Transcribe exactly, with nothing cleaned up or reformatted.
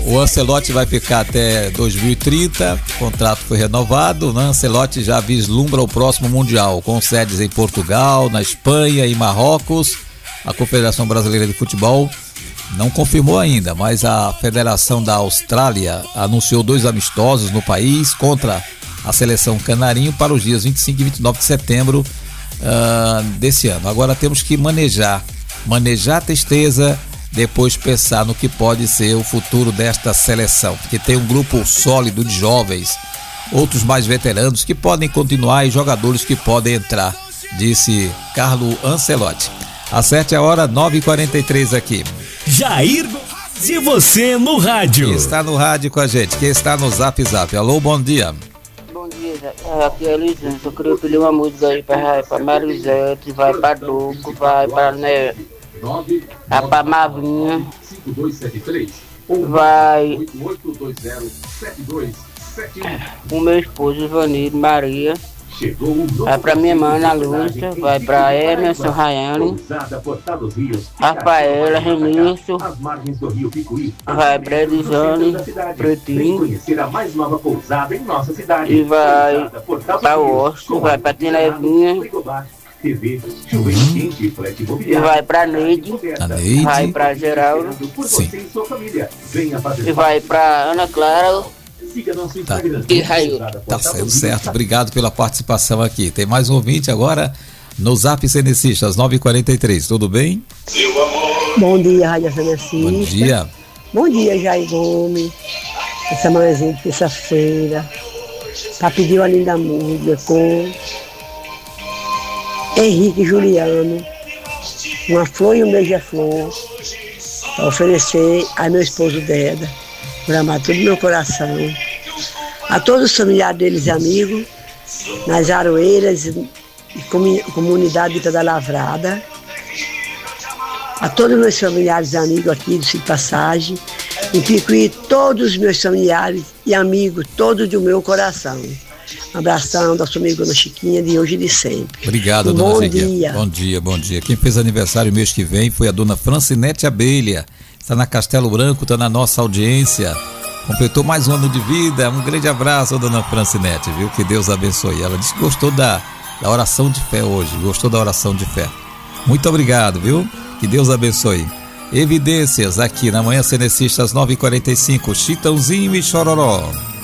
O Ancelotti vai ficar até dois mil e trinta, o contrato foi renovado, né? Ancelotti já vislumbra o próximo Mundial, com sedes em Portugal, na Espanha e Marrocos. A Confederação Brasileira de Futebol não confirmou ainda, mas a Federação da Austrália anunciou dois amistosos no país contra a seleção canarinho para os dias vinte e cinco e vinte e nove de setembro uh, desse ano. Agora temos que manejar, manejar a tristeza, depois pensar no que pode ser o futuro desta seleção, porque tem um grupo sólido de jovens, outros mais veteranos que podem continuar e jogadores que podem entrar, disse Carlo Ancelotti. Acerte a hora, nove e quarenta e três aqui. Jair, se você no rádio. Quem está no rádio com a gente, quem está no Zap Zap. Alô, bom dia. Bom dia, aqui é a Elisângela. Eu queria pedir uma música aí para pra Marisete, vai para Duco, vai para né, a pra Mavinha, vai o meu esposo Ivanildo Maria, vai pra minha irmã Ana Lúcia, vai pra Emerson Rayane, Rafaela Renilson, vai pra Edizane Pretinho, e vai pra Washington, vai pra Tinevinha, e vai pra Neide, Neide, vai pra Geraldo, sim, e vai pra Ana Clara. Tá, e Raio. Tá sendo certo, obrigado pela participação aqui. Tem mais um ouvinte agora no Zap Cenecistas, nove e quarenta e três, tudo bem? Bom dia, Rádio Cenecista. Bom dia. Bom dia, Jair Gomes. Essa manhãzinha de terça-feira, para pedir uma linda música com Henrique Juliano, Uma Flor e um Beija-Flor, para oferecer a meu esposo Deda, por amar todo o meu coração, a todos os familiares deles e amigos, nas Aroeiras e comunidade de Toda Lavrada, a todos os meus familiares e amigos aqui do Sítio Passagem, em Picuí, todos os meus familiares e amigos, todos do meu coração. Um abração da sua amiga Dona Chiquinha, de hoje e de sempre. Obrigado, um dona bom Chiquinha. dia. Bom dia, bom dia. Quem fez aniversário mês que vem foi a dona Francinete Abelha. Está na Castelo Branco, está na nossa audiência. Completou mais um ano de vida. Um grande abraço, dona Francinete, viu? Que Deus abençoe. Ela disse que gostou da, da oração de fé hoje. Gostou da oração de fé. Muito obrigado, viu? Que Deus abençoe. Evidências aqui na Manhã Cenecistas, nove e quarenta e cinco. Chitãozinho e Chororó.